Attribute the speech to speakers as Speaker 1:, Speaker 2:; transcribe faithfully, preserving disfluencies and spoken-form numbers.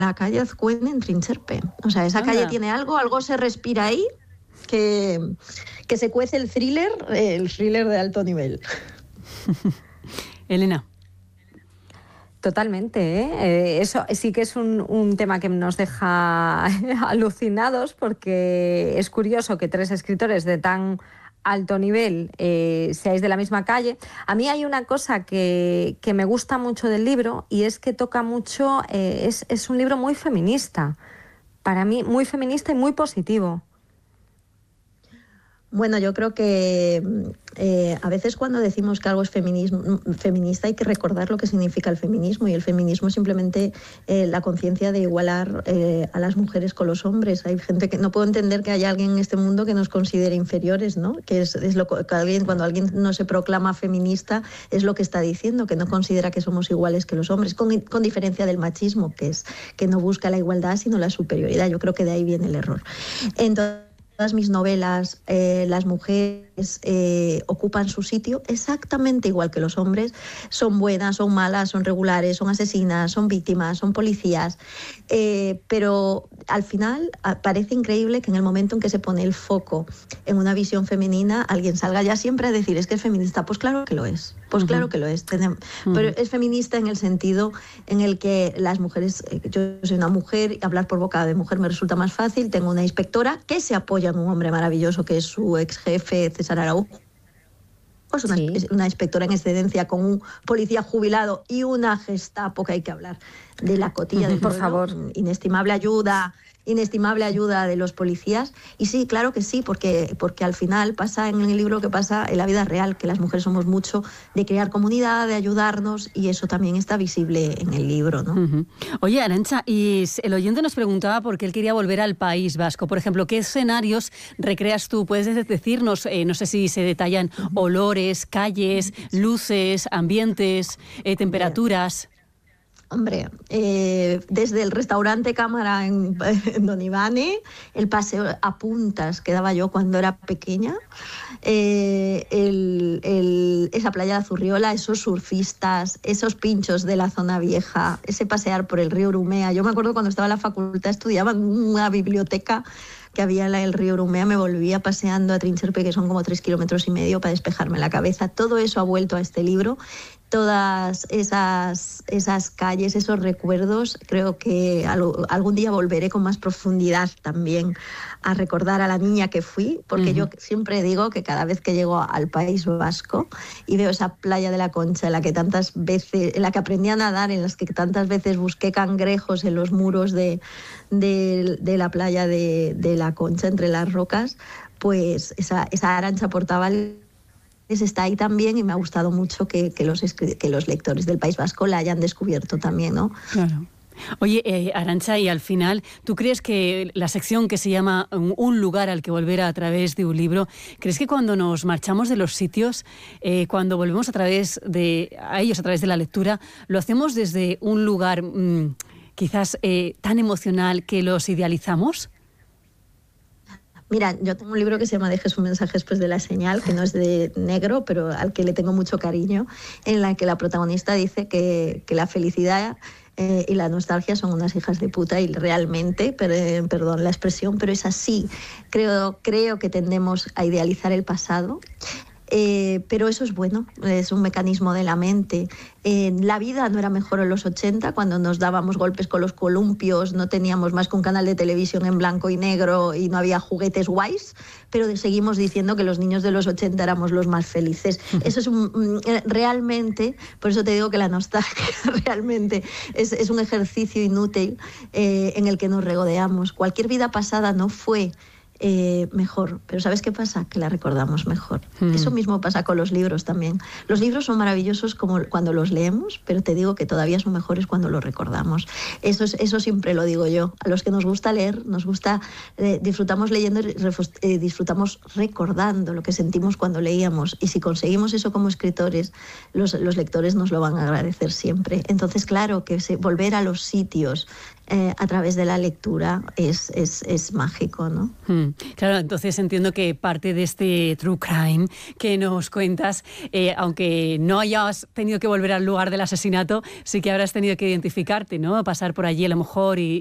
Speaker 1: la calle Azcuen en Trincherpe. O sea, esa
Speaker 2: Anda.
Speaker 1: calle tiene algo, algo se respira ahí, que, que se cuece el thriller, el thriller de alto nivel.
Speaker 2: Elena.
Speaker 3: Totalmente, ¿eh? Eh, eso sí que es un, un tema que nos deja alucinados, porque es curioso que tres escritores de tan alto nivel eh, seáis de la misma calle. A mí hay una cosa que, que me gusta mucho del libro, y es que toca mucho, eh, es, es un libro muy feminista, para mí muy feminista y muy positivo.
Speaker 1: Bueno, yo creo que eh, a veces cuando decimos que algo es feminismo, feminista hay que recordar lo que significa el feminismo, y el feminismo es simplemente eh, la conciencia de igualar eh, a las mujeres con los hombres. Hay gente que no puedo entender que haya alguien en este mundo que nos considere inferiores, ¿no? Que es, es lo que alguien, cuando alguien no se proclama feminista, es lo que está diciendo, que no considera que somos iguales que los hombres, con, con diferencia del machismo, que es que no busca la igualdad sino la superioridad. Yo creo que de ahí viene el error. Entonces, todas mis novelas, eh, las mujeres eh, ocupan su sitio exactamente igual que los hombres. Son buenas, son malas, son regulares, son asesinas, son víctimas, son policías. Eh, pero al final parece increíble que en el momento en que se pone el foco en una visión femenina, alguien salga ya siempre a decir, es que es feminista. Pues claro que lo es, pues uh-huh. claro que lo es. Tenemos, uh-huh. Pero es feminista en el sentido en el que las mujeres, eh, yo soy una mujer, hablar por boca de mujer me resulta más fácil, tengo una inspectora que se apoya en un hombre maravilloso que es su ex jefe César Araujo. Es una, sí. una inspectora en excedencia con un policía jubilado y una Gestapo, que hay que hablar de la cotilla uh-huh. del
Speaker 3: por favor.
Speaker 1: Inestimable ayuda, inestimable ayuda de los policías. Y sí, claro que sí, porque, porque al final pasa en el libro que pasa en la vida real, que las mujeres somos mucho de crear comunidad, de ayudarnos, y eso también está visible en el libro, ¿no?
Speaker 2: Uh-huh. Oye, Arantxa, y el oyente nos preguntaba por qué él quería volver al País Vasco. Por ejemplo, ¿qué escenarios recreas tú? Puedes decirnos, eh, no sé si se detallan uh-huh. olores, calles, luces, ambientes, eh, temperaturas.
Speaker 1: Hombre, eh, desde el restaurante Cámara en, en Don Ivane, el paseo a puntas que daba yo cuando era pequeña, eh, el, el, esa playa de Azurriola, esos surfistas, esos pinchos de la zona vieja, ese pasear por el río Urumea. Yo me acuerdo cuando estaba en la facultad, estudiaba en una biblioteca que había en el río Urumea, me volvía paseando a Trincherpe, que son como tres kilómetros y medio, para despejarme la cabeza. Todo eso ha vuelto a este libro. Todas esas, esas calles, esos recuerdos, creo que algún día volveré con más profundidad también a recordar a la niña que fui, porque uh-huh. yo siempre digo que cada vez que llego al País Vasco y veo esa playa de la Concha en la que tantas veces, en la que aprendí a nadar, en las que tantas veces busqué cangrejos en los muros de, de, de la playa de, de la Concha, entre las rocas, pues esa, esa Arantxa Portavales está ahí también, y me ha gustado mucho que, que, los, que los lectores del País Vasco la hayan descubierto también, ¿no?
Speaker 2: Claro. Oye, eh, Arantxa, y al final, ¿tú crees que la sección que se llama Un lugar al que volver a través de un libro, crees que cuando nos marchamos de los sitios, eh, cuando volvemos a través de a ellos a través de la lectura, lo hacemos desde un lugar mmm, quizás eh, tan emocional que los idealizamos?
Speaker 1: Mira, yo tengo un libro que se llama Dejes un mensaje después de la señal, que no es de negro, pero al que le tengo mucho cariño, en la que la protagonista dice que, que la felicidad eh, y la nostalgia son unas hijas de puta, y realmente, per, eh, perdón la expresión, pero es así. Creo, creo que tendemos a idealizar el pasado. Eh, pero eso es bueno, es un mecanismo de la mente. Eh, la vida no era mejor en los ochenta, cuando nos dábamos golpes con los columpios, no teníamos más que un canal de televisión en blanco y negro y no había juguetes guays, pero seguimos diciendo que los niños de los ochenta éramos los más felices. Eso es un, realmente, por eso te digo que la nostalgia realmente es, es un ejercicio inútil eh, en el que nos regodeamos. Cualquier vida pasada no fue Eh, mejor, pero ¿sabes qué pasa? Que la recordamos mejor. Mm. Eso mismo pasa con los libros también. Los libros son maravillosos como cuando los leemos, pero te digo que todavía son mejores cuando los recordamos. Eso, es, eso siempre lo digo yo. A los que nos gusta leer, nos gusta, eh, disfrutamos leyendo, eh, disfrutamos recordando lo que sentimos cuando leíamos, y si conseguimos eso como escritores, los, los lectores nos lo van a agradecer siempre. Entonces, claro, que se, volver a los sitios eh, a través de la lectura es, es, es mágico, ¿no?
Speaker 2: Hmm. Claro, entonces entiendo que parte de este true crime que nos cuentas, eh, aunque no hayas tenido que volver al lugar del asesinato, sí que habrás tenido que identificarte, ¿no? Pasar por allí a lo mejor y,